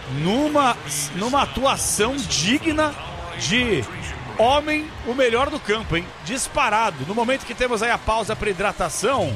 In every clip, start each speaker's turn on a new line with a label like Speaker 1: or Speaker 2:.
Speaker 1: numa atuação digna de homem, o melhor do campo, hein? Disparado. No momento que temos aí a pausa para hidratação,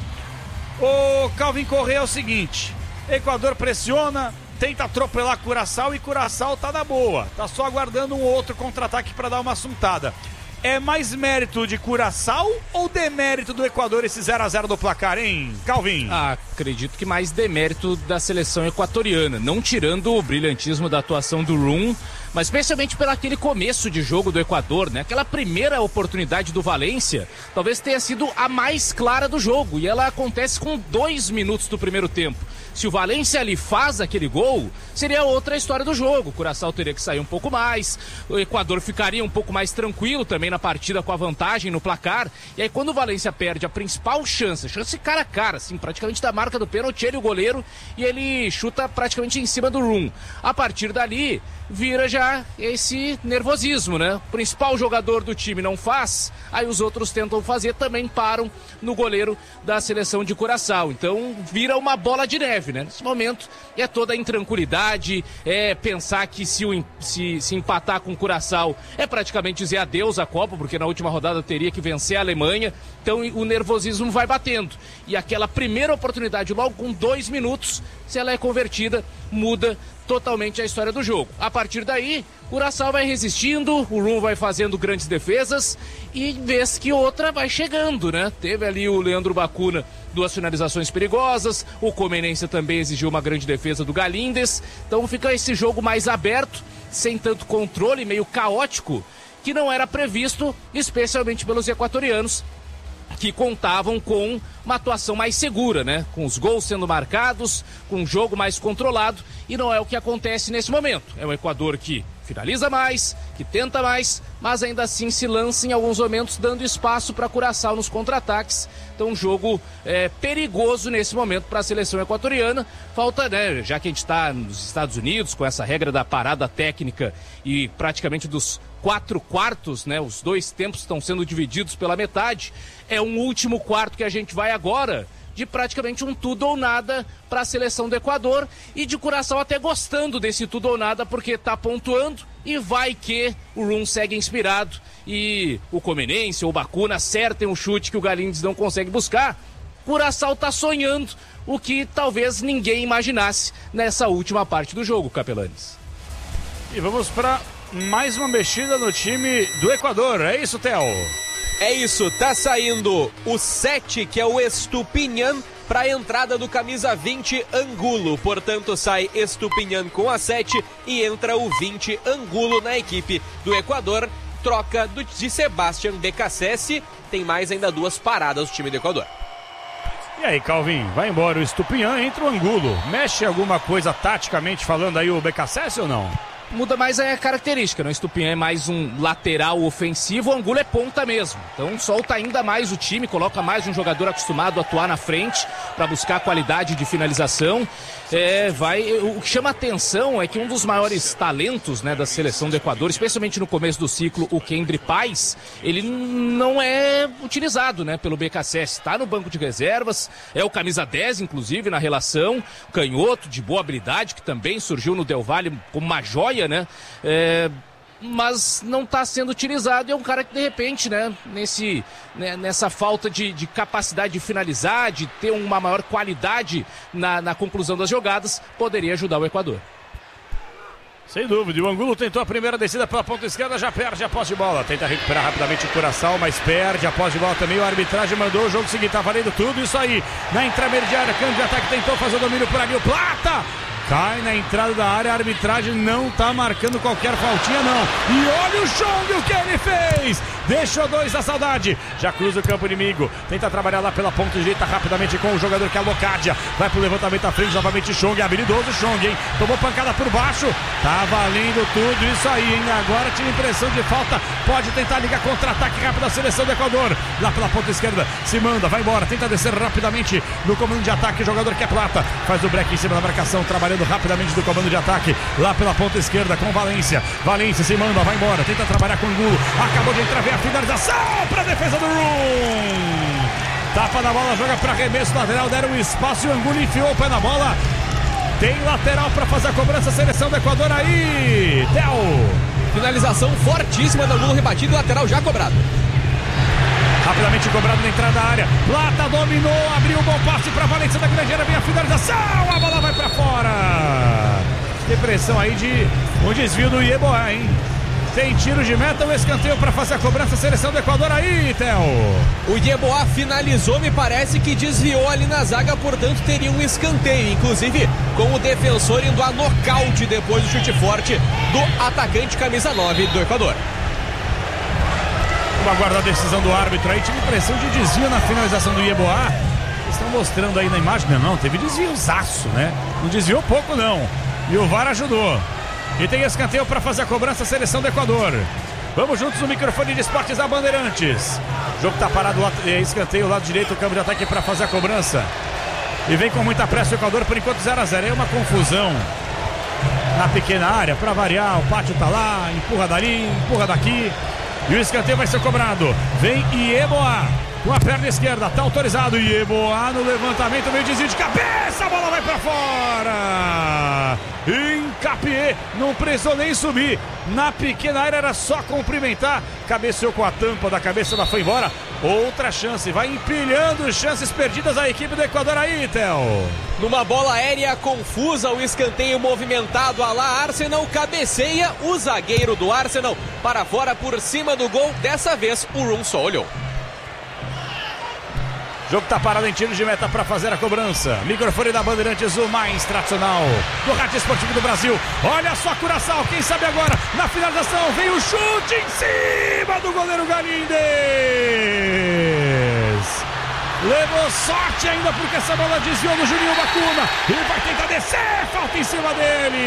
Speaker 1: o Calvin Correa é o seguinte: Equador pressiona, tenta atropelar Curaçao e Curaçao tá na boa. Tá só aguardando um outro contra-ataque para dar uma assuntada. É mais mérito de Curaçao ou demérito do Equador esse 0-0 do placar, hein, Calvin?
Speaker 2: Acredito que mais demérito da seleção equatoriana, não tirando o brilhantismo da atuação do Room, mas especialmente pelo aquele começo de jogo do Equador, né? Aquela primeira oportunidade do Valência talvez tenha sido a mais clara do jogo, e ela acontece com 2 minutos do primeiro tempo. Se o Valência ali faz aquele gol, seria outra história do jogo. O Curaçao teria que sair um pouco mais, o Equador ficaria um pouco mais tranquilo também na partida com a vantagem no placar. E aí quando o Valência perde a principal chance cara a cara, assim, praticamente da marca do pênalti, ele o goleiro, e ele chuta praticamente em cima do Room. A partir dali, vira já esse nervosismo, né? O principal jogador do time não faz, aí os outros tentam fazer, também param no goleiro da seleção de Curaçao. Então vira uma bola de neve, né? Nesse momento é toda a intranquilidade, é pensar que se empatar com Curaçao é praticamente dizer adeus à Copa, porque na última rodada teria que vencer a Alemanha. Então o nervosismo vai batendo. E aquela primeira oportunidade, logo com 2 minutos, se ela é convertida, muda totalmente a história do jogo. A partir daí, o Curaçao vai resistindo, o Room vai fazendo grandes defesas e vez que outra vai chegando, né? Teve ali o Leandro Bacuna, 2 finalizações perigosas, o Comenense também exigiu uma grande defesa do Galíndez. Então fica esse jogo mais aberto, sem tanto controle, meio caótico, que não era previsto, especialmente pelos equatorianos, que contavam com uma atuação mais segura, né? Com os gols sendo marcados, com um jogo mais controlado, e não é o que acontece nesse momento. É um Equador que finaliza mais, que tenta mais, mas ainda assim se lança em alguns momentos, dando espaço para Curaçao nos contra-ataques. Então um jogo perigoso nesse momento para a seleção equatoriana. Falta, né, já que a gente está nos Estados Unidos com essa regra da parada técnica e praticamente dos 4 quartos, né, os 2 tempos estão sendo divididos pela metade, é um último quarto que a gente vai agora de praticamente um tudo ou nada para a seleção do Equador, e de Curaçao até gostando desse tudo ou nada, porque está pontuando e vai que o Room segue inspirado e o Comenense ou o Bacuna acertem o chute que o Galíndez não consegue buscar. Curaçao está sonhando o que talvez ninguém imaginasse nessa última parte do jogo, Capelanes.
Speaker 1: E vamos para mais uma mexida no time do Equador, é isso, Theo?
Speaker 3: É isso, tá saindo o 7, que é o Estupinhan, para a entrada do camisa 20, Angulo. Portanto, sai Estupinhan com a 7 e entra o 20, Angulo, na equipe do Equador. Troca de Sebastián Becassese. Tem mais ainda 2 paradas do time do Equador.
Speaker 1: E aí, Calvin, vai embora o Estupinhan, entra o Angulo. Mexe alguma coisa taticamente falando aí o Becassese ou não?
Speaker 2: Muda mais a característica, né? O Estupinhan é mais um lateral ofensivo, o Angulo é ponta mesmo. Então solta ainda mais o time, coloca mais um jogador acostumado a atuar na frente para buscar qualidade de finalização. O que chama atenção é que um dos maiores talentos, né, da seleção do Equador, especialmente no começo do ciclo, o Kendry Páez, ele não é utilizado, né, pelo Becassese. Está no banco de reservas, é o camisa 10, inclusive, na relação, canhoto, de boa habilidade, que também surgiu no Del Valle como uma joia, né? Mas não está sendo utilizado, e é um cara que de repente, né, nessa falta de capacidade de finalizar, de ter uma maior qualidade na conclusão das jogadas, poderia ajudar o Equador.
Speaker 1: Sem dúvida, o Angulo tentou a primeira descida pela ponta esquerda, já perde a posse de bola, tenta recuperar rapidamente o Curaçao, mas perde a posse de bola também. O arbitragem mandou o jogo seguir, tá valendo tudo isso aí, na intermediária, campo de ataque, tentou fazer o domínio por ali, o Plata cai na entrada da área, a arbitragem não tá marcando qualquer faltinha não. E olha o Chong, o que ele fez! Deixou 2 da saudade, já cruza o campo inimigo, tenta trabalhar lá pela ponta direita rapidamente com o jogador que é a Locadia, vai pro levantamento à frente novamente. Chong, habilidoso Chong, hein? Tomou pancada por baixo, tá valendo tudo isso aí, hein? Agora tinha impressão de falta, pode tentar ligar contra-ataque rápido a seleção do Equador, lá pela ponta esquerda, se manda, vai embora, tenta descer rapidamente no comando de ataque, o jogador que é Plata, faz o break em cima da marcação, trabalhando rapidamente do comando de ataque, lá pela ponta esquerda com Valência se manda, vai embora, tenta trabalhar com o Angulo, acabou de entrar, vem a finalização para a defesa do Room, tapa na bola, joga para arremesso lateral, deram um espaço e o Angulo enfiou o pé na bola, Tem lateral para fazer a cobrança, seleção do Equador aí, Theo.
Speaker 3: Finalização fortíssima do Angulo, rebatido e lateral já cobrado.
Speaker 1: Rapidamente cobrado na entrada da área. Plata dominou, abriu um bom passe para Valência da grande área, vem a finalização, a bola vai para fora. Tem pressão aí de um desvio do Yeboah, hein? Tem tiro de meta, um escanteio para fazer a cobrança, seleção do Equador aí, Theo.
Speaker 3: O Yeboah finalizou, me parece que desviou ali na zaga, portanto teria um escanteio, inclusive com o defensor indo a nocaute depois do chute forte do atacante camisa 9 do Equador.
Speaker 1: Vamos aguardar a decisão do árbitro aí, tive impressão de desvio na finalização do Yeboah. Estão mostrando aí na imagem, não, teve desviozaço, né? Não desviou pouco não, e o VAR ajudou. E tem escanteio para fazer a cobrança, seleção do Equador. Vamos juntos no microfone de esportes da Bandeirantes. O jogo tá parado, escanteio, lado direito, o campo de ataque para fazer a cobrança. E vem com muita pressa o Equador, por enquanto 0-0. É uma confusão na pequena área, para variar, o pátio tá lá, empurra dali, empurra daqui. E o escanteio vai ser cobrado. Vem Yeboah com a perna esquerda, tá autorizado. Yeboah no levantamento, meio desvio de cabeça, a bola vai pra fora. Hincapié, não precisou nem subir. Na pequena área era só cumprimentar. Cabeceou com a tampa da cabeça, ela foi embora. Outra chance, vai empilhando chances perdidas a equipe do Equador aí, Theo.
Speaker 3: Numa bola aérea confusa, o escanteio movimentado a lá Arsenal, cabeceia o zagueiro do Arsenal para fora por cima do gol. Dessa vez o Room só olhou.
Speaker 1: O jogo tá parado em tiro de meta para fazer a cobrança. Microfone da Bandeirantes, o mais tradicional do rádio esportivo do Brasil. Olha só Curaçao, quem sabe agora na finalização vem o chute em cima do goleiro Galíndez. Levou sorte ainda porque essa bola desviou do Juninho Bacuna e vai tentar descer, falta em cima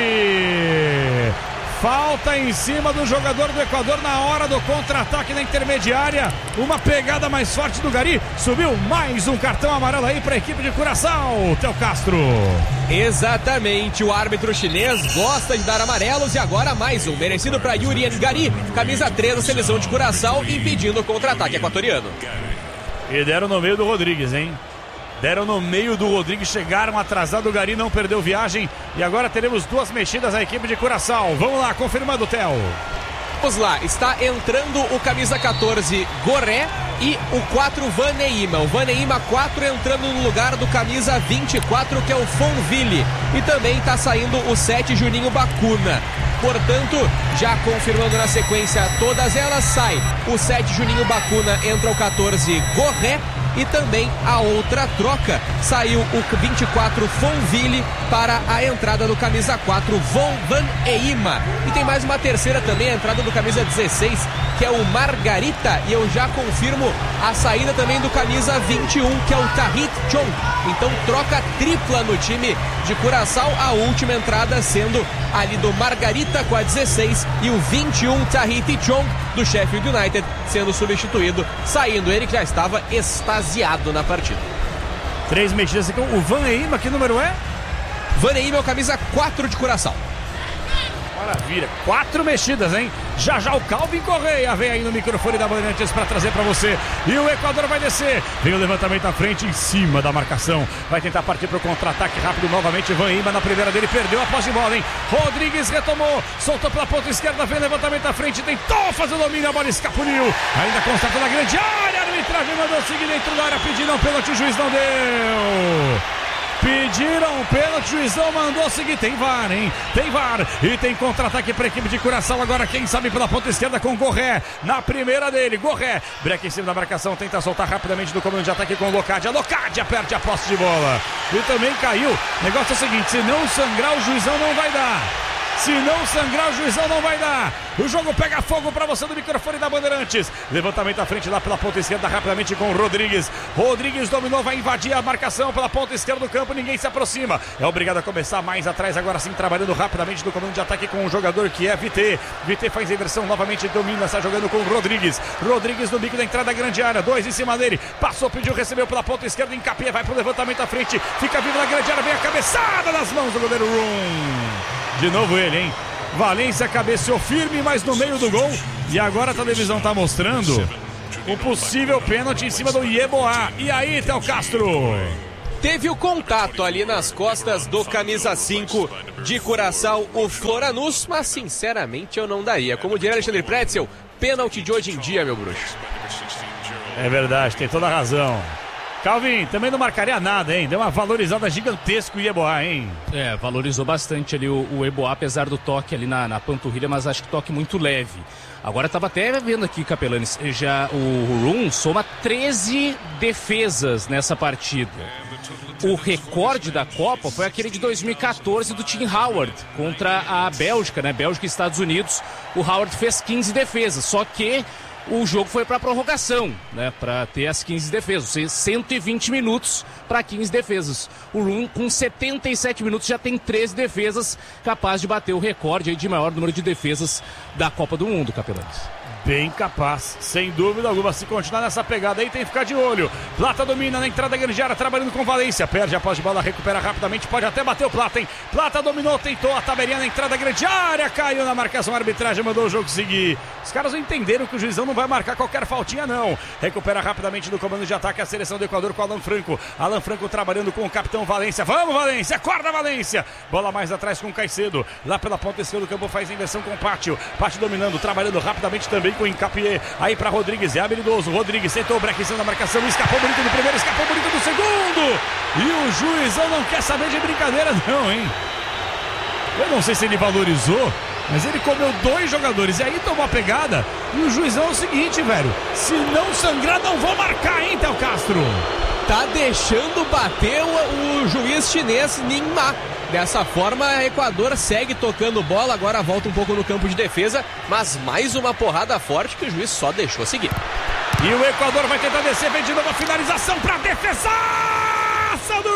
Speaker 1: dele. Falta em cima do jogador do Equador na hora do contra-ataque na intermediária. Uma pegada mais forte do Gari. Subiu mais um cartão amarelo aí para a equipe de Curaçao, Theo Castro.
Speaker 3: Exatamente, o árbitro chinês gosta de dar amarelos e agora mais um, merecido para Yurian Gari, camisa 3 da seleção de Curaçao, impedindo o contra-ataque equatoriano.
Speaker 1: E deram no meio do Rodrigues, hein? Deram no meio do Rodrigues, chegaram atrasado, o Gari não perdeu viagem. E agora teremos duas mexidas à equipe de Curaçao. Vamos lá, confirmando o Theo.
Speaker 3: Vamos lá, está entrando o camisa 14 Goré e o 4 Vaneima. O Vaneima 4 entrando no lugar do camisa 24, que é o Fonville. E também está saindo o 7 Juninho Bacuna. Portanto, já confirmando na sequência todas elas, sai o 7 Juninho Bacuna, entra o 14 Goré. E também a outra troca, saiu o 24 Fonville para a entrada do camisa 4 Von Vaneima. E tem mais uma terceira também, a entrada do camisa 16, que é o Margarita. E eu já confirmo a saída também do camisa 21, que é o Tahith Chong. Então troca tripla no time de Curaçao, a última entrada sendo ali do Margarita com a 16 e o 21 Tahith Chong do Sheffield United sendo substituído, saindo ele que já estava extasiado na partida.
Speaker 1: 3 mexidas aqui, o Vaneima, que número é?
Speaker 3: Vaneima é o camisa 4 de Curaçao.
Speaker 1: Maravilha, 4 mexidas, hein? Já já o Calvin Correia vem aí no microfone da Bandeirantes para trazer para você. E o Equador vai descer. Vem o levantamento à frente, em cima da marcação. Vai tentar partir para o contra-ataque rápido novamente. Vaneima na primeira dele, perdeu a posse de bola, hein? Rodrigues retomou, soltou pela ponta esquerda, vem o levantamento à frente, tentou fazer o domínio, a bola escapuliu. Ainda constata na grande área, a arbitragem mandou seguir dentro da área, pediram um pênalti, o juiz não deu. Pediram um pênalti, o juizão mandou seguir. Tem VAR, hein? Tem VAR. E tem contra-ataque para a equipe de Curaçao. Agora, quem sabe pela ponta esquerda com o Gorré. Na primeira dele, Gorré. Breca em cima da marcação, tenta soltar rapidamente do comando de ataque com o Locadia. Locadia perde a posse de bola. E também caiu. O negócio é o seguinte: se não sangrar, o juizão não vai dar. Se não sangrar, o juizão não vai dar. O jogo pega fogo para você do microfone da Bandeirantes. Levantamento à frente lá pela ponta esquerda, rapidamente com o Rodrigues. Rodrigues dominou, vai invadir a marcação pela ponta esquerda do campo. Ninguém se aproxima. É obrigado a começar mais atrás, agora sim, trabalhando rapidamente no comando de ataque com o jogador que é VT. VT faz a inversão novamente, domina, está jogando com o Rodrigues. Rodrigues no bico da entrada da grande área. 2 em cima dele. Passou, pediu, recebeu pela ponta esquerda. Encapeia, vai pro levantamento à frente. Fica vivo na grande área, vem a cabeçada nas mãos do goleiro Room. De novo ele, hein? Valência cabeceou firme, mas no meio do gol. E agora a televisão tá mostrando um possível pênalti em cima do Yeboah. E aí, Theo Castro?
Speaker 3: Teve o contato ali nas costas do camisa 5 de Curaçao, o Floranus, mas sinceramente eu não daria. Como diria Alexandre Pretzel, pênalti de hoje em dia, meu bruxo.
Speaker 1: É verdade, tem toda a razão. Calvin, também não marcaria nada, hein? Deu uma valorizada gigantesca o Yeboah, hein?
Speaker 2: Valorizou bastante ali o Yeboah, apesar do toque ali na panturrilha, mas acho que toque muito leve. Agora estava até vendo aqui, Capelanes, já o Room soma 13 defesas nessa partida. O recorde da Copa foi aquele de 2014 do Tim Howard contra a Bélgica, né? Bélgica e Estados Unidos. O Howard fez 15 defesas, só que o jogo foi para prorrogação, né? Para ter as 15 defesas, 120 minutos para 15 defesas. O Room, com 77 minutos, já tem 13 defesas, capaz de bater o recorde aí de maior número de defesas da Copa do Mundo, Capelanes.
Speaker 1: Bem capaz, sem dúvida alguma. Se continuar nessa pegada aí, tem que ficar de olho. Plata domina na entrada da grande área, trabalhando com Valência. Perde a posse de bola, recupera rapidamente, pode até bater o Plata, hein? Plata dominou, tentou a tabelinha na entrada da grande área, caiu na marcação, a arbitragem mandou o jogo seguir. Os caras não entenderam que o juizão não vai marcar qualquer faltinha, não. Recupera rapidamente no comando de ataque a seleção do Equador com Alan Franco. Alan Franco trabalhando com o capitão Valência. Vamos, Valência, acorda, Valência. Bola mais atrás com o Caicedo. Lá pela ponta esquerda do campo faz a inversão com o Pátio. Pátio dominando, trabalhando rapidamente também com o Encapié. Aí pra Rodrigues, é habilidoso. Rodrigues sentou o break em cima da marcação. Escapou bonito do primeiro, escapou bonito do segundo. E o juizão não quer saber de brincadeira, não, hein? Eu não sei se ele valorizou, mas ele comeu 2 jogadores e aí tomou a pegada. E o juizão é o seguinte, velho: se não sangrar, não vou marcar, hein, Théo Castro?
Speaker 3: Tá deixando bater o juiz chinês Ningma. Dessa forma, o Equador segue tocando bola, agora volta um pouco no campo de defesa, mas mais uma porrada forte que o juiz só deixou seguir.
Speaker 1: E o Equador vai tentar descer, vem de novo a finalização para defesaça do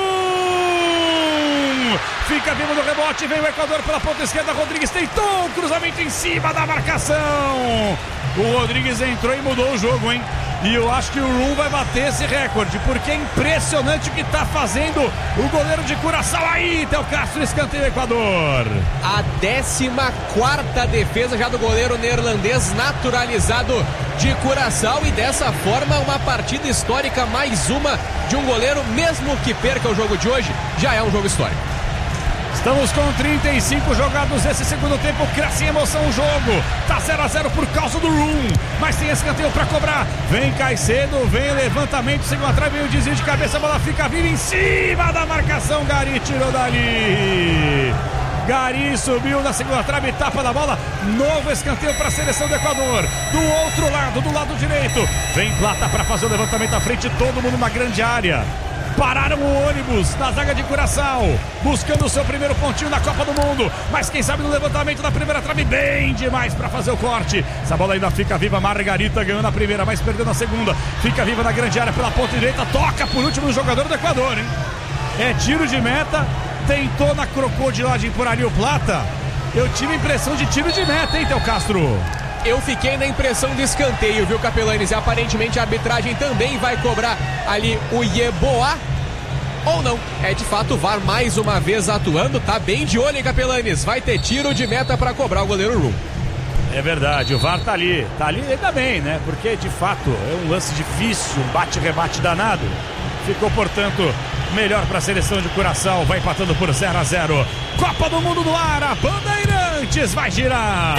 Speaker 1: Room. Fica vivo no rebote, vem o Equador pela ponta esquerda, Rodrigues tentou um cruzamento em cima da marcação. O Rodrigues entrou e mudou o jogo, hein? E eu acho que o Room vai bater esse recorde, porque é impressionante o que está fazendo o goleiro de Curaçao. Aí, Théo Castro, escanteio Equador.
Speaker 3: A 14ª defesa já do goleiro neerlandês naturalizado de Curaçao, e dessa forma uma partida histórica, mais uma de um goleiro, mesmo que perca o jogo de hoje, já é um jogo histórico.
Speaker 1: Estamos com 35 jogados nesse segundo tempo, cresce em emoção o jogo. Tá 0-0 por causa do Room, mas tem escanteio pra cobrar. Vem Caicedo, vem levantamento, segunda trave, vem o desvio de cabeça, a bola fica viva em cima da marcação. Gari tirou dali. Gari subiu na segunda trave, tapa da bola. Novo escanteio para a seleção do Equador. Do outro lado, do lado direito, vem Plata para fazer o levantamento à frente, todo mundo na grande área. Pararam o ônibus na zaga de Curaçao, buscando o seu primeiro pontinho na Copa do Mundo. Mas quem sabe no levantamento da primeira trave, bem demais para fazer o corte. Essa bola ainda fica viva, Margarita ganhou na primeira, mas perdeu na segunda. Fica viva na grande área pela ponta direita, toca por último no jogador do Equador, hein? É tiro de meta, tentou na crocodilagem por ali o Plata. Eu tive a impressão de tiro de meta, hein, Théo Castro?
Speaker 3: Eu fiquei na impressão de escanteio, viu, Capelanes? E aparentemente a arbitragem também vai cobrar ali o Yeboah. Ou não, é de fato o VAR mais uma vez atuando. Tá bem de olho, hein, Capelanes? Vai ter tiro de meta para cobrar o goleiro Room.
Speaker 1: É verdade, o VAR tá ali ainda bem, né? Porque de fato é um lance difícil, um bate-rebate danado. Ficou, portanto, melhor para a seleção de Curaçao, vai empatando por 0-0. Copa do Mundo no ar, a Bandeirantes vai girar.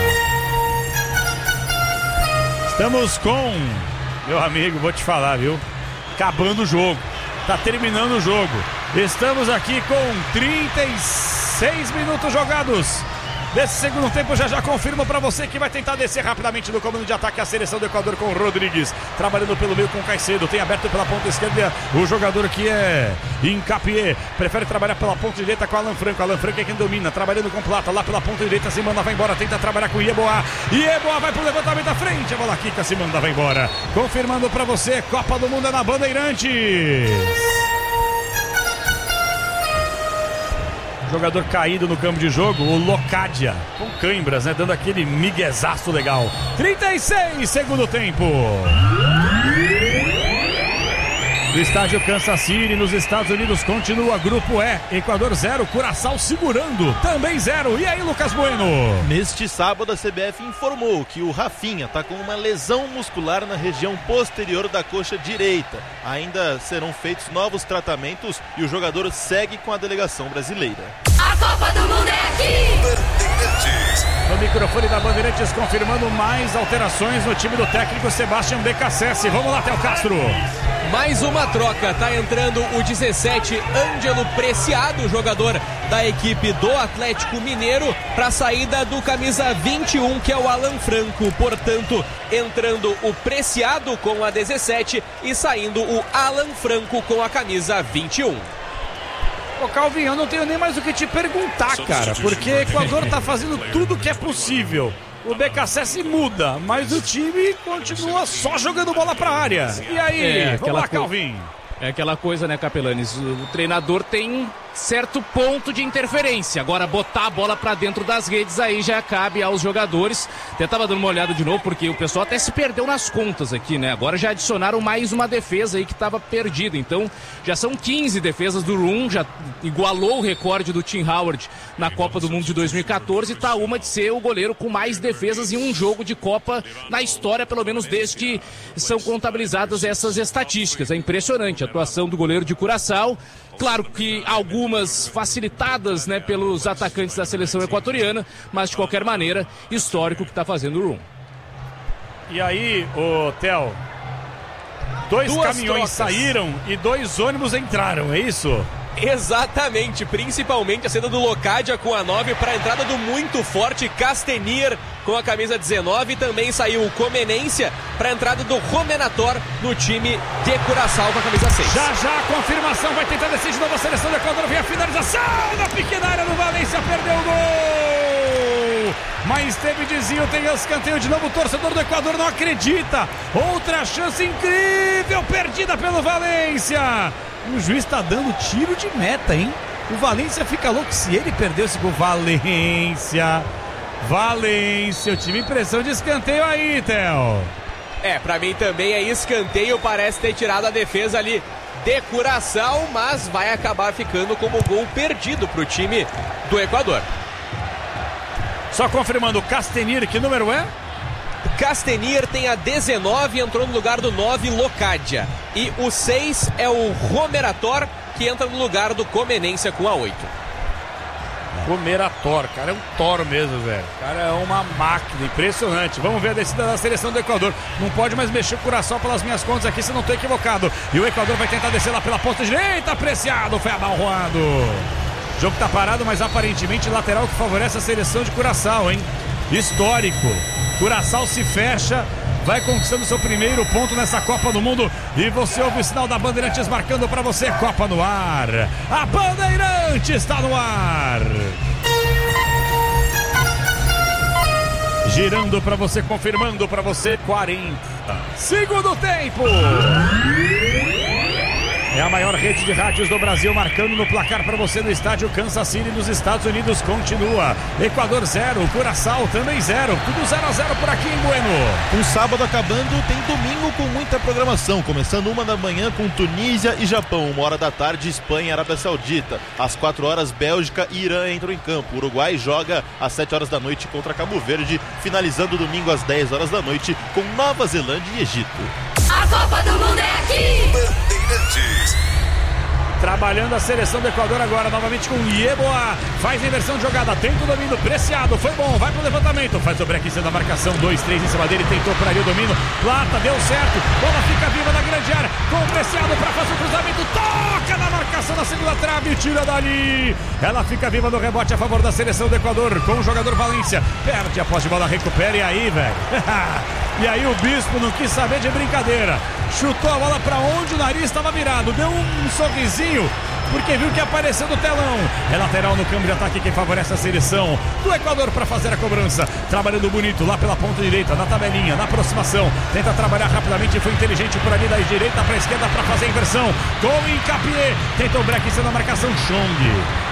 Speaker 1: Estamos com, meu amigo, vou te falar, viu? Acabando o jogo, tá terminando o jogo. Estamos aqui com 36 minutos jogados desse segundo tempo. Já confirmo pra você que vai tentar descer rapidamente no comando de ataque a seleção do Equador com o Rodrigues, trabalhando pelo meio com o Caicedo, tem aberto pela ponta esquerda o jogador que é Encapié, prefere trabalhar pela ponta direita com Alan Franco. Alan Franco é quem domina, trabalhando com Plata, lá pela ponta direita, se manda, vai embora, tenta trabalhar com Yeboah. Yeboah vai pro levantamento à frente, a bola quica, se manda, vai embora. Confirmando pra você, Copa do Mundo é na Bandeirantes. Jogador caído no campo de jogo, o Locadia, com cãibras, né? Dando aquele miguezaço legal. 36, segundo tempo. do estádio Kansas City, nos Estados Unidos, continua Grupo E. Equador 0, Curaçao segurando, também 0. E aí, Lucas Bueno?
Speaker 4: Neste sábado, a CBF informou que o Rafinha está com uma lesão muscular na região posterior da coxa direita. Ainda serão feitos novos tratamentos e o jogador segue com a delegação brasileira.
Speaker 5: A Copa do Mundo é aqui!
Speaker 1: No microfone da Bandeirantes, confirmando mais alterações no time do técnico Sebastião Becassese. Vamos lá, Théo Castro.
Speaker 3: Mais uma troca, tá entrando o 17, Ângelo Preciado, jogador da equipe do Atlético Mineiro, para a saída do camisa 21, que é o Alan Franco. Portanto, entrando o Preciado com a 17 e saindo o Alan Franco com a camisa 21.
Speaker 1: Ô Calvin, eu não tenho nem mais o que te perguntar, cara, porque o Equador tá fazendo tudo o que é possível. O BKSS muda, mas o time continua só jogando bola pra área. E aí, vamos lá, Calvin.
Speaker 2: É aquela coisa, né, Capelanes? O treinador tem certo ponto de interferência. Agora, botar a bola pra dentro das redes aí já cabe aos jogadores. Até tava dando uma olhada de novo, porque o pessoal até se perdeu nas contas aqui, né? Agora já adicionaram mais uma defesa aí que tava perdida. Então, já são 15 defesas do Rum, já igualou o recorde do Tim Howard na Copa do Mundo de 2014 e tá uma de ser o goleiro com mais defesas em um jogo de Copa na história, pelo menos desde que são contabilizadas essas estatísticas. É impressionante a atuação do goleiro de Curaçao. Claro que algumas facilitadas, né, pelos atacantes da seleção equatoriana, mas de qualquer maneira, histórico que está fazendo o Rum.
Speaker 1: E aí, ô Theo, dois caminhões saíram e 2 ônibus entraram, é isso?
Speaker 3: Exatamente, principalmente a saída do Locadia com a 9 para a entrada do muito forte Castenir com a camisa 19. Também saiu o Comenência para a entrada do Romenator no time de Curaçao com a camisa 6.
Speaker 1: Já a confirmação, vai tentar descer de novo a seleção do Equador, vem a finalização da pequena área do Valência, perdeu o gol! Mas teve desvio, tem escanteio de novo, o torcedor do Equador não acredita! Outra chance incrível, perdida pelo Valência! O juiz está dando tiro de meta, hein? O Valência fica louco se ele perdeu esse gol. Valência, eu tive impressão de escanteio aí, Theo.
Speaker 3: Pra mim também é escanteio, parece ter tirado a defesa ali de Curaçao, mas vai acabar ficando como gol perdido pro time do Equador.
Speaker 1: Só confirmando, Castenir, que número é?
Speaker 3: Castenir tem a 19, entrou no lugar do 9, Locadia. E o 6 é o Romerator, que entra no lugar do Comenência com a 8.
Speaker 1: Romerator, cara, é um toro mesmo, velho. Cara, é uma máquina, impressionante. Vamos ver a descida da seleção do Equador. Não pode mais mexer o Curaçao pelas minhas contas aqui, se não estou equivocado. E o Equador vai tentar descer lá pela ponta direita, Preciado, foi abalroado. O jogo tá parado, mas aparentemente lateral que favorece a seleção de Curaçao, hein? Histórico. Curaçao se fecha, vai conquistando seu primeiro ponto nessa Copa do Mundo. E você ouve o sinal da Bandeirantes marcando para você, Copa no ar. A Bandeirantes está no ar. Girando para você, confirmando para você, 40. Segundo tempo. É a maior rede de rádios do Brasil, marcando no placar para você no estádio Kansas City, nos Estados Unidos. Continua. Equador 0, Curaçao também 0. Tudo 0-0 por aqui em Bueno.
Speaker 4: Um sábado acabando, tem domingo com muita programação. Começando 1 da manhã com Tunísia e Japão. 1h da tarde, Espanha e Arábia Saudita. Às 4 horas, Bélgica e Irã entram em campo. O Uruguai joga às 7 horas da noite contra Cabo Verde. Finalizando domingo às 10 horas da noite com Nova Zelândia e Egito.
Speaker 5: A Copa do Mundo é aqui!
Speaker 1: Bandeirantes. Trabalhando a seleção do Equador agora, novamente com Yeboah. Faz a inversão de jogada, tenta o domínio, Preciado, foi bom, vai pro levantamento. Faz o break da marcação, 2-3 em cima dele, tentou por ali o domínio. Plata, deu certo, bola fica viva na grande área, com o Preciado pra fazer o cruzamento, toca na marcação na segunda trave e tira dali. Ela fica viva no rebote a favor da seleção do Equador, com o jogador Valência. Perde a posse de bola, recupera e aí, velho. E aí o Bispo não quis saber de brincadeira. Chutou a bola pra onde o nariz estava virado. Deu um sorrisinho, porque viu que apareceu no telão. É lateral no campo de ataque que favorece a seleção do Equador para fazer a cobrança. Trabalhando bonito lá pela ponta direita, na tabelinha, na aproximação. Tenta trabalhar rapidamente, foi inteligente por ali da direita para a esquerda para fazer a inversão. Com o Incapié. Tenta o break sendo a marcação, Chong.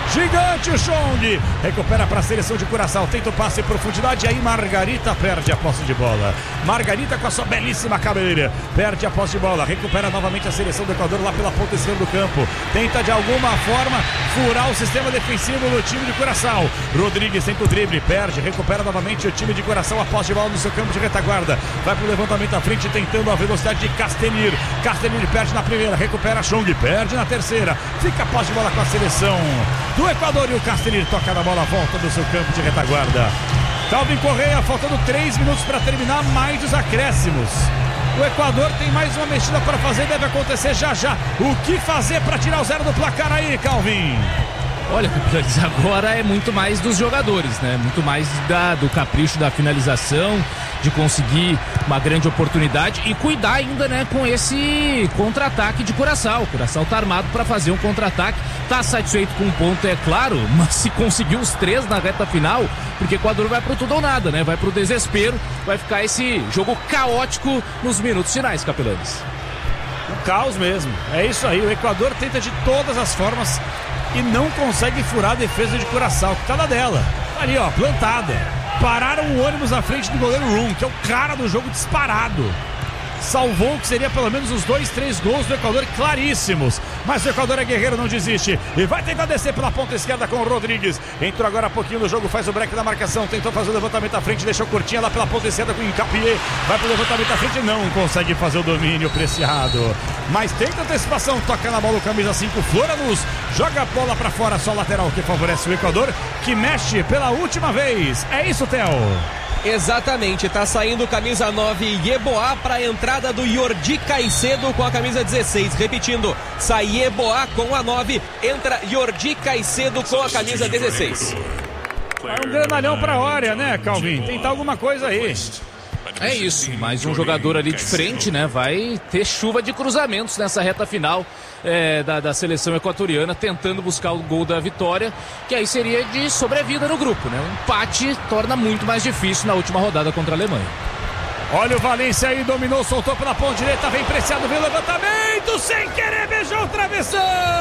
Speaker 1: Gigante o Chong. Recupera para a seleção de Curaçao. Tenta o passe em profundidade. E aí Margarita perde a posse de bola. Margarita com a sua belíssima cabeleira. Perde a posse de bola. Recupera novamente a seleção do Equador lá pela ponta esquerda do campo. Tenta de alguma forma furar o sistema defensivo do time de Curaçao. Rodrigues tenta o drible. Perde. Recupera novamente o time de Curaçao. A posse de bola no seu campo de retaguarda. Vai para o levantamento à frente. Tentando a velocidade de Castenir. Castenir perde na primeira. Recupera Chong. Perde na terceira. Fica a posse de bola com a seleção do Equador e o Castenir toca na bola, volta do seu campo de retaguarda. Calvin Correa, faltando 3 minutos para terminar, mais os acréscimos. O Equador tem mais uma mexida para fazer, deve acontecer já já. O que fazer para tirar o 0 do placar aí, Calvin?
Speaker 2: Olha, agora é muito mais dos jogadores, né? Muito mais do capricho da finalização, de conseguir uma grande oportunidade e cuidar ainda, né, com esse contra-ataque de Curaçao. O Curaçao tá armado para fazer um contra-ataque, tá satisfeito com um ponto, é claro, mas se conseguir os 3 na reta final, porque o Equador vai pro tudo ou nada, né? Vai pro desespero, vai ficar esse jogo caótico nos minutos finais, Capelanes.
Speaker 1: Um caos mesmo, é isso aí. O Equador tenta de todas as formas e não consegue furar a defesa de Curaçao, que tá na dela. Ali, ó, plantada. Pararam o ônibus à frente do goleiro Room, que é o cara do jogo disparado. Salvou que seria pelo menos os 2-3 gols do Equador claríssimos. Mas o Equador é guerreiro, não desiste. E vai tentar descer pela ponta esquerda com o Rodrigues. Entrou agora há pouquinho no jogo, faz o break da marcação. Tentou fazer o levantamento à frente, deixou curtinha lá pela ponta esquerda com o Incapié. Vai pro levantamento à frente, não consegue fazer o domínio preciado. Mas tenta antecipação, toca na bola o camisa 5, Floranus. Joga a bola pra fora, só lateral que favorece o Equador, que mexe pela última vez. É isso, Theo.
Speaker 3: Exatamente, tá saindo camisa 9 Yeboah para a entrada do Jordi Caicedo com a camisa 16. Repetindo, sai Yeboah com a 9, entra Jordi Caicedo com a camisa 16.
Speaker 1: É um granalhão pra Ória, né, Calvin? Tentar alguma coisa aí.
Speaker 2: É isso, mais um jogador ali de frente, né? Vai ter chuva de cruzamentos nessa reta final da seleção equatoriana, tentando buscar o gol da vitória, que aí seria de sobrevida no grupo, né? Um empate torna muito mais difícil na última rodada contra a Alemanha.
Speaker 1: Olha o Valência aí, dominou, soltou pela ponta direita, vem preciado, vem levantamento, sem querer, beijou o travessão!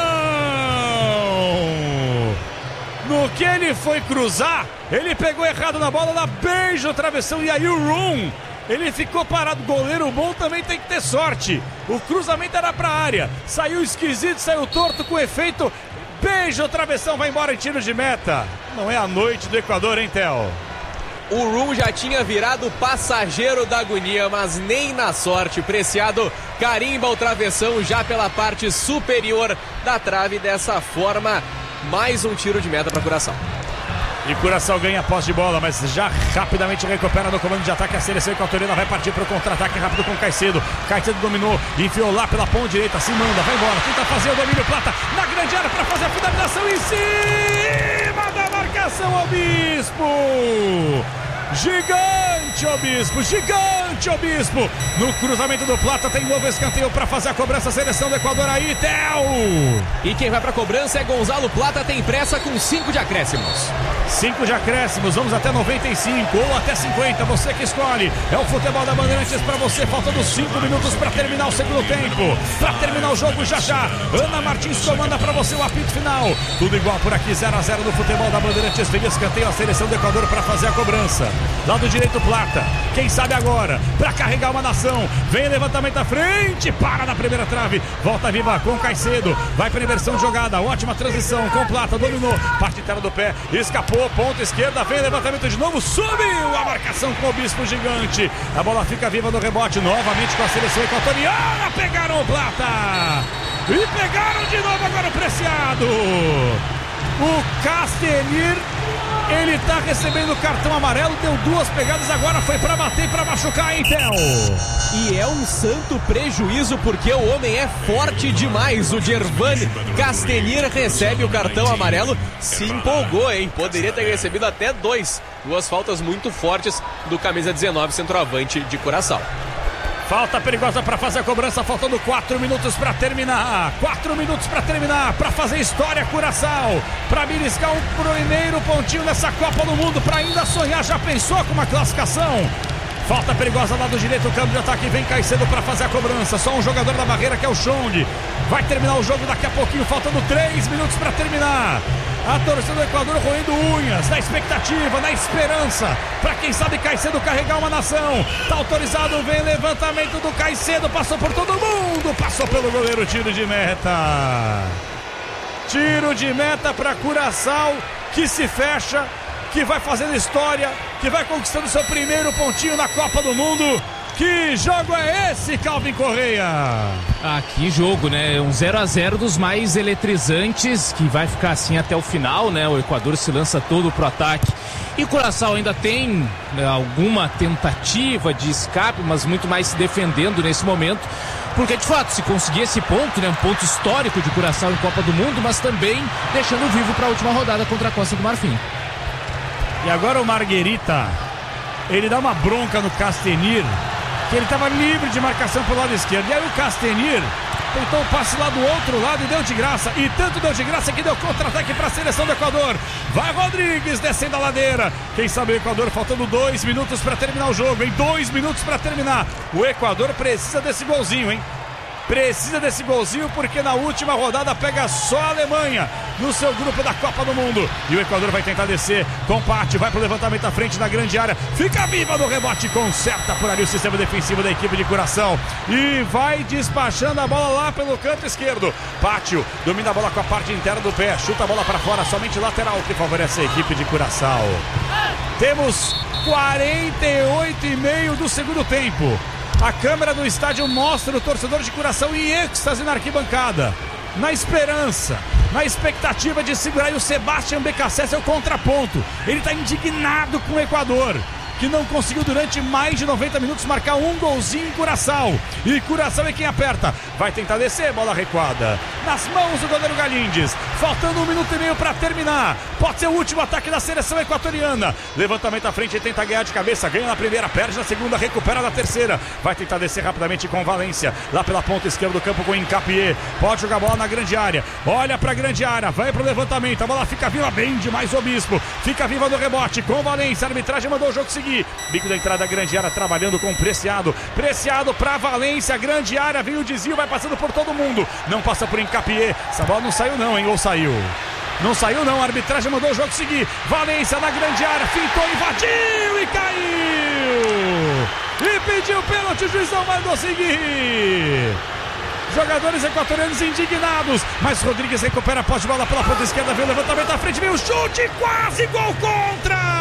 Speaker 1: No que ele foi cruzar, ele pegou errado na bola, ela beija o travessão e aí o Room, ele ficou parado. Goleiro bom também tem que ter sorte. O cruzamento era pra área, saiu esquisito, saiu torto com efeito, beija o travessão, vai embora em tiro de meta. Não é a noite do Equador, hein, Theo?
Speaker 3: O Room já tinha virado passageiro da agonia, mas nem na sorte. Preciado carimba o travessão já pela parte superior da trave. Dessa forma, mais um tiro de meta para Curaçao.
Speaker 1: E Curaçao ganha a posse de bola, mas já rapidamente recupera no comando de ataque. A seleção equatoriana vai partir para o contra-ataque rápido com Caicedo. Caicedo dominou, enfiou lá pela ponta direita, se manda, vai embora, tenta fazer o domínio, Plata na grande área para fazer a finalização em cima da marcação, Obispo. Gigante Obispo, no cruzamento do Plata tem novo escanteio para fazer a cobrança, a seleção do Equador aí, Theo.
Speaker 3: E quem vai para a cobrança é Gonzalo Plata, tem pressa com 5 de acréscimos.
Speaker 1: 5 de acréscimos, vamos até 95 ou até 50, você que escolhe. É o futebol da Bandeirantes para você, faltando 5 minutos para terminar o segundo tempo, para terminar o jogo já. Ana Martins comanda para você o apito final. Tudo igual por aqui, 0-0 no futebol da Bandeirantes. Vem escanteio a seleção do Equador para fazer a cobrança. Lado direito, Plata, quem sabe agora, para carregar uma nação, vem levantamento à frente, para na primeira trave, volta viva com Caicedo, vai para inversão de jogada, ótima transição com Plata, dominou, parte inteira do pé, escapou, ponta esquerda, vem levantamento de novo, subiu a marcação com o Bispo Gigante, a bola fica viva no rebote, novamente com a seleção equatoriana, pegaram o Plata, e pegaram de novo agora o Preciado, o Castenir. Ele tá recebendo cartão amarelo, deu 2 pegadas, agora foi pra bater e pra machucar, então.
Speaker 3: E é um santo prejuízo porque o homem é forte demais. O Gervani Castenir recebe o cartão amarelo, se empolgou, hein? Poderia ter recebido até 2. 2 faltas muito fortes do camisa 19, centroavante de Curaçao.
Speaker 1: Falta perigosa para fazer a cobrança, faltando 4 minutos para terminar. 4 minutos para terminar, para fazer história, Curaçao, para beliscar um primeiro pontinho nessa Copa do Mundo, para ainda sonhar. Já pensou com uma classificação? Falta perigosa lá do direito, o campo de ataque, vem Caicedo para fazer a cobrança. Só um jogador da barreira que é o Chong. Vai terminar o jogo daqui a pouquinho, faltando 3 minutos para terminar. A torcida do Equador roendo unhas, na expectativa, na esperança, para quem sabe Caicedo carregar uma nação. Tá autorizado, vem levantamento do Caicedo, passou por todo mundo, passou pelo goleiro, tiro de meta. Tiro de meta para Curaçao, que se fecha, que vai fazendo história, que vai conquistando seu primeiro pontinho na Copa do Mundo. Que jogo é esse, Calvin Correia?
Speaker 2: Que jogo, né? Um 0-0 dos mais eletrizantes, que vai ficar assim até o final, né? O Equador se lança todo pro ataque. E o Curaçao ainda tem alguma tentativa de escape, mas muito mais se defendendo nesse momento. Porque, de fato, se conseguir esse ponto, né? Um ponto histórico de Curaçao em Copa do Mundo, mas também deixando vivo para a última rodada contra a Costa do Marfim.
Speaker 1: E agora o Marguerita, ele dá uma bronca no Castenir, que ele estava livre de marcação pelo lado esquerdo. E aí o Castenir tentou o passe lá do outro lado e deu de graça. E tanto deu de graça que deu contra-ataque para a seleção do Equador. Vai Rodrigues descendo a ladeira. Quem sabe o Equador faltando 2 minutos para terminar o jogo, hein? 2 minutos para terminar. O Equador precisa desse golzinho, hein? Precisa desse golzinho porque na última rodada pega só a Alemanha no seu grupo da Copa do Mundo. E o Equador vai tentar descer, comparte, vai pro levantamento à frente na grande área, fica viva no rebote, conserta por ali o sistema defensivo da equipe de Curaçao e vai despachando a bola lá pelo canto esquerdo. Pátio domina a bola com a parte interna do pé, chuta a bola para fora, somente lateral que favorece a equipe de Curaçao. Temos 48,5 do segundo tempo. A câmera do estádio mostra o torcedor de Curaçao em êxtase na arquibancada, na esperança, na expectativa de segurar. E o Sebastián Becassese é o contraponto. Ele está indignado com o Equador, que não conseguiu durante mais de 90 minutos marcar um golzinho em Curaçao. E Curaçao é quem aperta. Vai tentar descer, bola recuada nas mãos do goleiro Galindes. Faltando 1 minuto e meio para terminar. Pode ser o último ataque da seleção equatoriana. Levantamento à frente, ele tenta ganhar de cabeça. Ganha na primeira, perde na segunda, recupera na terceira. Vai tentar descer rapidamente com Valência. Lá pela ponta esquerda do campo com Hincapié. Pode jogar a bola na grande área. Olha para a grande área, vai pro levantamento. A bola fica viva, bem demais o Bispo. Fica viva no rebote com Valência. A arbitragem mandou o jogo seguir. Bico da entrada da grande área, trabalhando com Preciado. Preciado para Valência, grande área, vem o desvio, vai passando por todo mundo. Não passa por Hincapié. Essa bola não saiu não, hein? Ou saiu? Não saiu não, a arbitragem mandou o jogo seguir. Valência na grande área, fintou, invadiu e caiu. E pediu pênalti, o juizão mandou seguir. Jogadores equatorianos indignados, mas Rodrigues recupera a posse de bola pela ponta esquerda, vem o levantamento à frente, vem o chute, quase gol contra!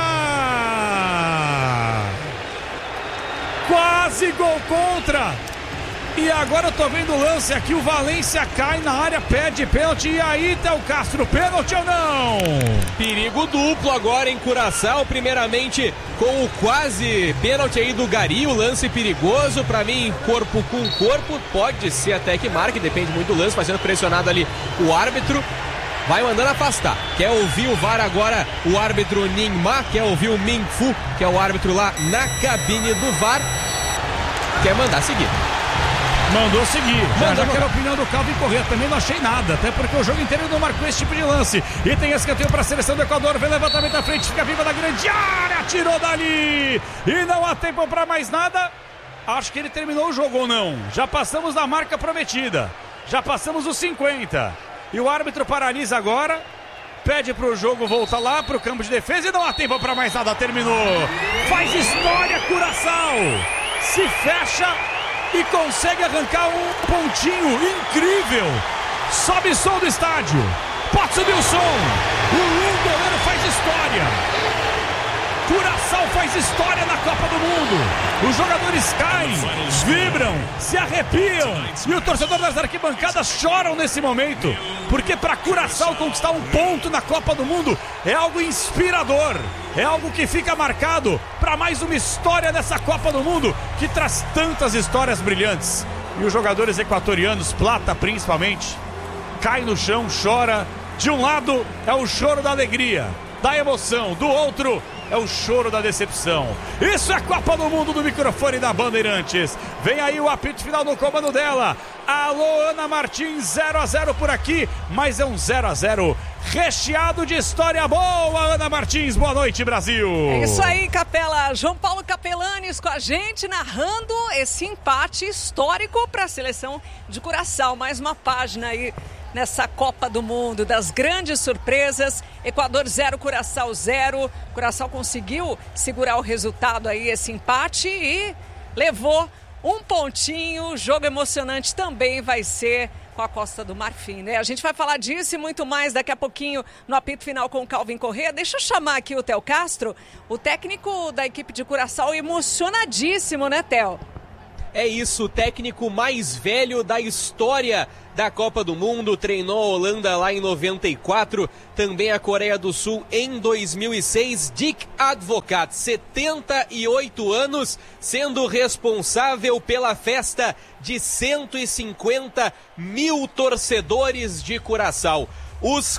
Speaker 1: Quase gol contra! E agora eu tô vendo o lance aqui, o Valência cai na área, pede pênalti, e aí Théo Castro, pênalti ou não?
Speaker 3: Perigo duplo agora em Curaçao, primeiramente com o quase pênalti aí do Gari, o lance perigoso, pra mim corpo com corpo, pode ser até que marque, depende muito do lance, mas sendo pressionado ali o árbitro, vai mandando afastar. Quer ouvir o VAR agora, o árbitro Ningma, quer ouvir o Ming Fu, que é o árbitro lá na cabine do VAR, quer mandar seguir.
Speaker 1: Mandou seguir, já quero a opinião do Calvin Correia, também não achei nada, até porque o jogo inteiro não marcou esse tipo de lance. E tem escanteio para a seleção do Equador, vem levantamento à frente, fica viva na grande área, tirou dali, e não há tempo para mais nada. Acho que ele terminou o jogo ou não, já passamos da marca prometida, já passamos os 50, e o árbitro paralisa agora, pede para o jogo voltar lá para o campo de defesa e não há tempo para mais nada, terminou. Faz história Curaçao, se fecha e consegue arrancar um pontinho incrível. Sobe som do estádio, pode subir o som. O goleiro faz história. Curaçao faz história na Copa do Mundo. Os jogadores caem, vibram, se arrepiam. E o torcedor das arquibancadas choram nesse momento. Porque para Curaçao conquistar um ponto na Copa do Mundo é algo inspirador. É algo que fica marcado para mais uma história dessa Copa do Mundo que traz tantas histórias brilhantes. E os jogadores equatorianos, Plata principalmente, cai no chão, chora. De um lado é o choro da alegria, da emoção, do outro é o choro da decepção. Isso é Copa do Mundo do microfone da Bandeirantes. Vem aí o apito final no comando dela. Alô, Ana Martins, 0-0 por aqui, mas é um 0-0 recheado de história boa. Ana Martins, boa noite, Brasil.
Speaker 6: É isso aí, Capela. João Paulo Capelanes com a gente, narrando esse empate histórico para a seleção de Curaçao. Mais uma página aí nessa Copa do Mundo, das grandes surpresas. Equador 0, Curaçao 0. Curaçao conseguiu segurar o resultado aí, esse empate, e levou um pontinho. Jogo emocionante também vai ser com a Costa do Marfim, né? A gente vai falar disso e muito mais daqui a pouquinho no apito final com o Calvin Correa. Deixa eu chamar aqui o Theo Castro, o técnico da equipe de Curaçao, emocionadíssimo, né, Theo?
Speaker 3: É isso, o técnico mais velho da história da Copa do Mundo, treinou a Holanda lá em 94, também a Coreia do Sul em 2006, Dick Advocat, 78 anos, sendo responsável pela festa de 150 mil torcedores de Curaçao. Os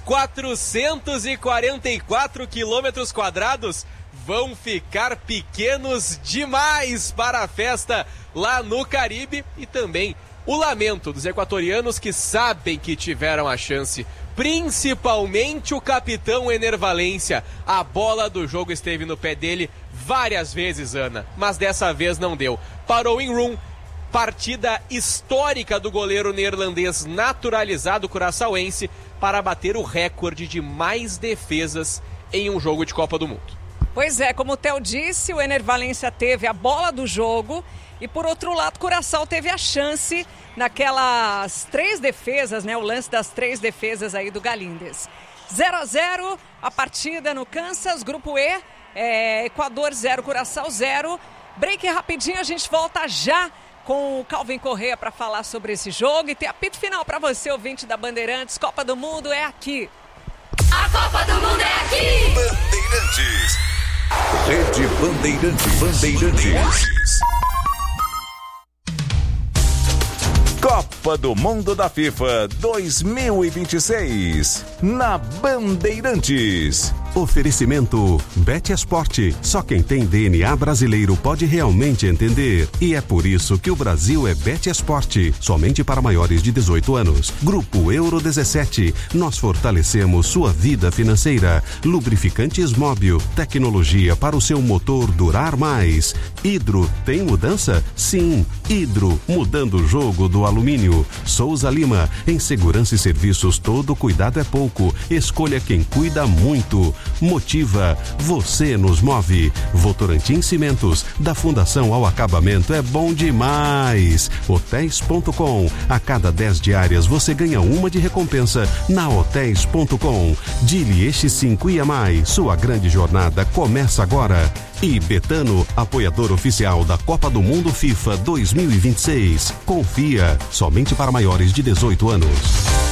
Speaker 3: 444 quilômetros quadrados vão ficar pequenos demais para a festa lá no Caribe, e também o lamento dos equatorianos que sabem que tiveram a chance, principalmente o capitão Ener Valencia. A bola do jogo esteve no pé dele várias vezes, Ana, mas dessa vez não deu. Parou em Room, partida histórica do goleiro neerlandês naturalizado curaçaoense para bater o recorde de mais defesas em um jogo de Copa do Mundo.
Speaker 6: Pois é, como o Theo disse, o Ener Valencia teve a bola do jogo e, por outro lado, Curaçao teve a chance naquelas 3 defesas, né? O lance das 3 defesas aí do Galíndez. 0-0, a partida no Kansas, Grupo E, Equador 0, Curaçao 0. Break rapidinho, a gente volta já com o Calvin Correa para falar sobre esse jogo e ter apito final para você, ouvinte da Bandeirantes. Copa do Mundo é aqui.
Speaker 5: A Copa do Mundo é aqui.
Speaker 7: Bandeirantes. Rede Bandeirantes. Copa do Mundo da FIFA 2026 na Bandeirantes.
Speaker 8: Oferecimento Betesport. Só quem tem DNA brasileiro pode realmente entender. E é por isso que o Brasil é Betesport. Somente para maiores de 18 anos. Grupo Euro 17. Nós fortalecemos sua vida financeira. Lubrificantes Móbil. Tecnologia para o seu motor durar mais. Hidro. Tem mudança? Sim. Hidro. Mudando o jogo do alumínio. Souza Lima. Em segurança e serviços, todo cuidado é pouco. Escolha quem cuida muito. Motiva, você nos move. Votorantim Cimentos, da fundação ao acabamento, é bom demais. Hotéis.com, a cada 10 diárias você ganha uma de recompensa na Hotéis.com. Dili Este 5 e mais, sua grande jornada começa agora. E Betano, apoiador oficial da Copa do Mundo FIFA 2026. Confia, somente para maiores de 18 anos.